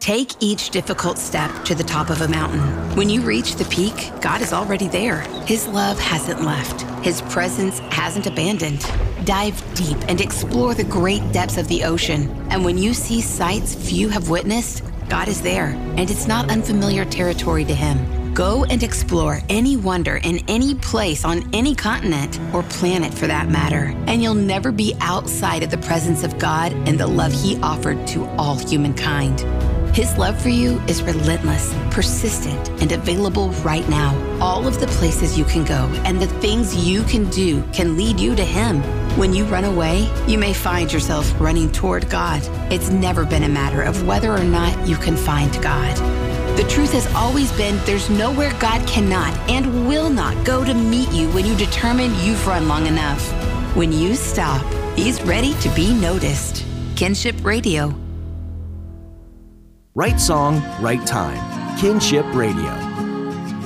Take each difficult step to the top of a mountain. When you reach the peak, God is already there. His love hasn't left. His presence hasn't abandoned. Dive deep and explore the great depths of the ocean. And when you see sights few have witnessed, God is there, and it's not unfamiliar territory to him. Go and explore any wonder in any place on any continent or planet for that matter, and you'll never be outside of the presence of God and the love he offered to all humankind. His love for you is relentless, persistent, and available right now. All of the places you can go and the things you can do can lead you to him. When you run away, you may find yourself running toward God. It's never been a matter of whether or not you can find God. The truth has always been there's nowhere God cannot and will not go to meet you when you determine you've run long enough. When you stop, he's ready to be noticed. Kinship Radio. Right song, right time. Kinship Radio.